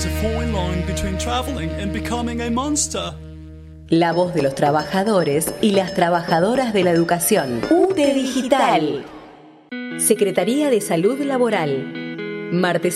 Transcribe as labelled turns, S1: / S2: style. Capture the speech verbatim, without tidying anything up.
S1: There's a fine line between traveling and becoming a monster.
S2: La voz de los trabajadores y las trabajadoras de la educación. U T E Digital. Secretaría de Salud Laboral. Martes